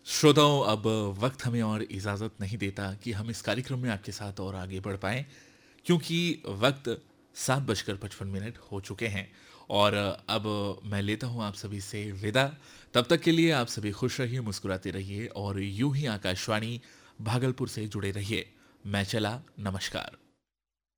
श्रोताओं, अब वक्त हमें और इजाज़त नहीं देता कि हम इस कार्यक्रम में आपके साथ और आगे बढ़ पाएँ, क्योंकि वक्त 7:55 हो चुके हैं और अब मैं लेता हूँ आप सभी से विदा। तब तक के लिए आप सभी खुश रहिए, मुस्कुराते रहिए और यूं ही आकाशवाणी भागलपुर से जुड़े रहिए। मैं चला, नमस्कार।